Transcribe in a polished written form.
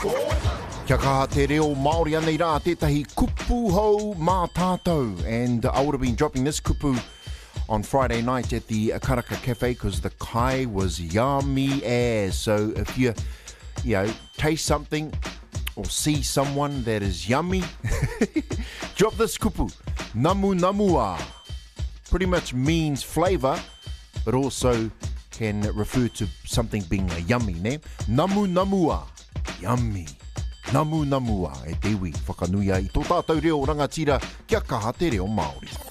Kia kaha te reo Māori anei rā, tētahi kupu hou mā tātou. And I would have been dropping this kupu on Friday night at the Karaka Cafe because the kai was yummy as. So if you taste something or see someone that is yummy, drop this kupu. Namu namua. Pretty much means flavour, but also can refer to something being yummy, ne? Namu namua. Yummy. Namu namua. E te iwi, whakanuia i tō tātou reo rangatira, kia kaha te reo Māori.